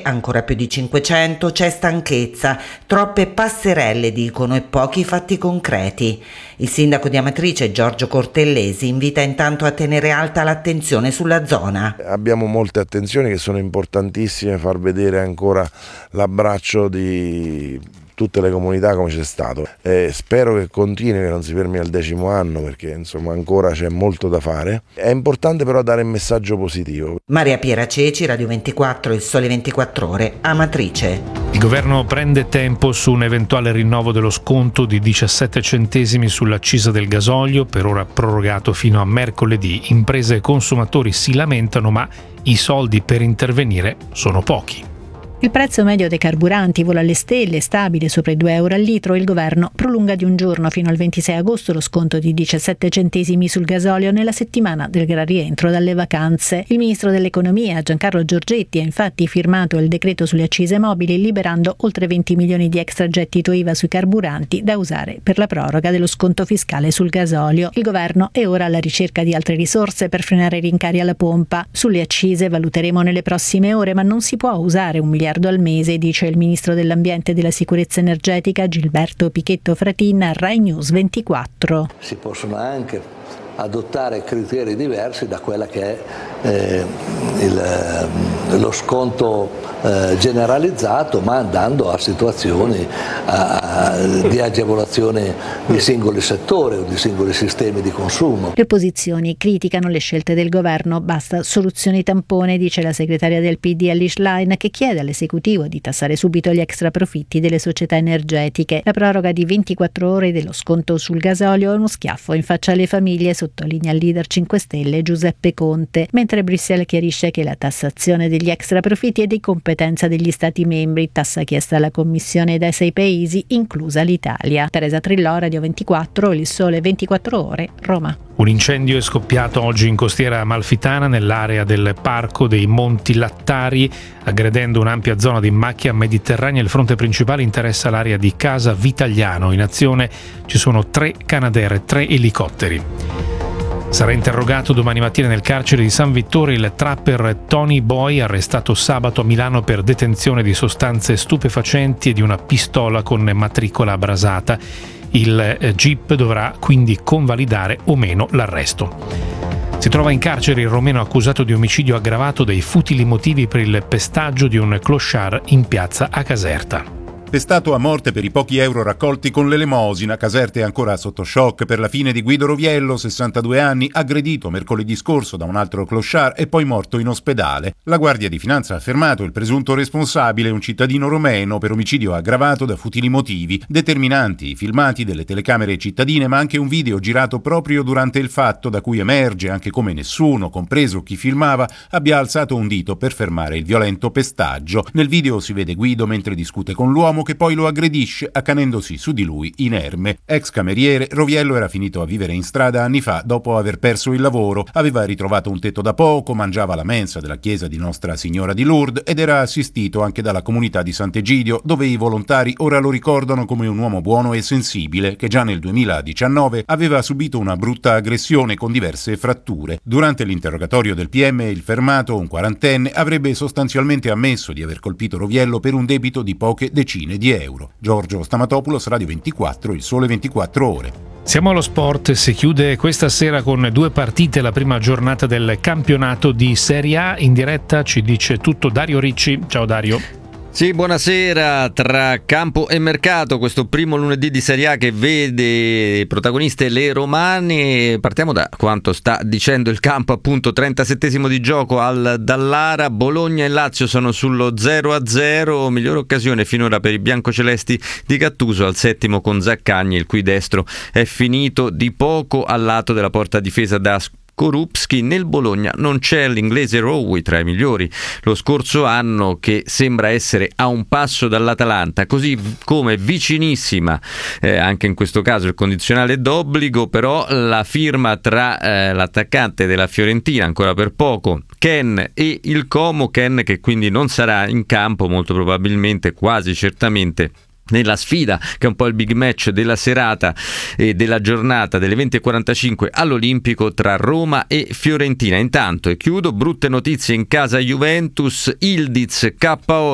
ancora più di 500, c'è stanchezza, troppe passerelle dicono e pochi fatti concreti. Il sindaco di Amatrice, Giorgio Cortellesi, invita intanto a tenere alta l'attenzione sulla zona. Abbiamo molte attenzioni che sono importantissime, far vedere ancora l'abbraccio di tutte le comunità come c'è stato. Spero che continui, che non si fermi al 10° anno, perché insomma ancora c'è molto da fare. È importante però dare un messaggio positivo. Maria Piera Ceci, Radio 24, Il Sole 24 Ore, Amatrice. Il governo prende tempo su un eventuale rinnovo dello sconto di 17 centesimi sull'accisa del gasolio, per ora prorogato fino a mercoledì. Imprese e consumatori si lamentano, ma i soldi per intervenire sono pochi. Il prezzo medio dei carburanti vola alle stelle, stabile sopra i €2 al litro. Il governo prolunga di un giorno fino al 26 agosto lo sconto di 17 centesimi sul gasolio nella settimana del gran rientro dalle vacanze. Il ministro dell'economia Giancarlo Giorgetti ha infatti firmato il decreto sulle accise mobili, liberando oltre 20 milioni di extragettito IVA sui carburanti da usare per la proroga dello sconto fiscale sul gasolio. Il governo è ora alla ricerca di altre risorse per frenare i rincari alla pompa. Sulle accise valuteremo nelle prossime ore, ma non si può usare 1 miliardo al mese, dice il ministro dell'ambiente e della sicurezza energetica Gilberto Pichetto Fratin a Rai News 24. Si possono anche adottare criteri diversi da quella che è lo sconto generalizzato, ma andando a situazioni di agevolazione di singoli settori o di singoli sistemi di consumo. Le opposizioni criticano le scelte del governo, basta soluzioni tampone, dice la segretaria del PD Alice Line, che chiede all'esecutivo di tassare subito gli extra profitti delle società energetiche. La proroga di 24 ore dello sconto sul gasolio è uno schiaffo in faccia alle famiglie, sottolinea il leader 5 Stelle Giuseppe Conte, mentre Bruxelles chiarisce che la tassazione degli extra profitti è di competenza degli Stati membri, tassa chiesta alla Commissione dai 6 paesi, inclusa l'Italia. Teresa Trillò, Radio 24, Il Sole 24 Ore, Roma. Un incendio è scoppiato oggi in costiera amalfitana nell'area del Parco dei Monti Lattari, aggredendo un'ampia zona di macchia mediterranea. Il fronte principale interessa l'area di Casa Vitagliano. In azione ci sono 3 Canadair e 3 elicotteri. Sarà interrogato domani mattina nel carcere di San Vittore il trapper Tony Boy, arrestato sabato a Milano per detenzione di sostanze stupefacenti e di una pistola con matricola abrasata. Il GIP dovrà quindi convalidare o meno l'arresto. Si trova in carcere il romeno accusato di omicidio aggravato dei futili motivi per il pestaggio di un clochard in piazza a Caserta. Pestato a morte per i pochi euro raccolti con l'elemosina, Caserta è ancora sotto shock per la fine di Guido Roviello, 62 anni, aggredito mercoledì scorso da un altro clochard e poi morto in ospedale. La Guardia di Finanza ha fermato il presunto responsabile, un cittadino romeno, per omicidio aggravato da futili motivi, determinanti i filmati delle telecamere cittadine, ma anche un video girato proprio durante il fatto, da cui emerge anche come nessuno, compreso chi filmava, abbia alzato un dito per fermare il violento pestaggio. Nel video si vede Guido mentre discute con l'uomo, che poi lo aggredisce accanendosi su di lui inerme. Ex cameriere, Roviello era finito a vivere in strada anni fa dopo aver perso il lavoro, aveva ritrovato un tetto da poco, mangiava alla mensa della chiesa di Nostra Signora di Lourdes ed era assistito anche dalla comunità di Sant'Egidio, dove i volontari ora lo ricordano come un uomo buono e sensibile che già nel 2019 aveva subito una brutta aggressione con diverse fratture. Durante l'interrogatorio del PM, il fermato, un quarantenne, avrebbe sostanzialmente ammesso di aver colpito Roviello per un debito di poche decine di euro. Giorgio Stamatopoulos, Radio 24, Il Sole 24 Ore. Siamo allo sport, si chiude questa sera con 2 partite la prima giornata del campionato di Serie A. In diretta ci dice tutto Dario Ricci. Ciao Dario. Sì, buonasera. Tra campo e mercato, questo primo lunedì di Serie A che vede protagoniste le romane. Partiamo da quanto sta dicendo il campo, appunto 37esimo di gioco al Dallara. Bologna e Lazio sono sullo 0-0, migliore occasione finora per i biancocelesti di Gattuso al 7° con Zaccagni, il cui destro è finito di poco al lato della porta difesa da Korupski. Nel Bologna non c'è l'inglese Rowe tra i migliori lo scorso anno, che sembra essere a un passo dall'Atalanta, così come vicinissima anche in questo caso il condizionale d'obbligo, però la firma tra l'attaccante della Fiorentina ancora per poco, Ken, e il Como. Ken che quindi non sarà in campo molto probabilmente, quasi certamente, nella sfida che è un po' il big match della serata e della giornata delle 20:45 all'Olimpico tra Roma e Fiorentina. Intanto, e chiudo, brutte notizie in casa Juventus, Ildiz KO